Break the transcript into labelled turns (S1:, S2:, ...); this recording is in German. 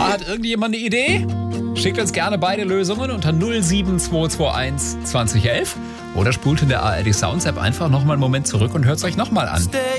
S1: Hat irgendjemand eine Idee? Schickt uns gerne beide Lösungen unter 07221 2011 oder spult in der ARD Sounds App einfach nochmal einen Moment zurück und hört es euch nochmal an.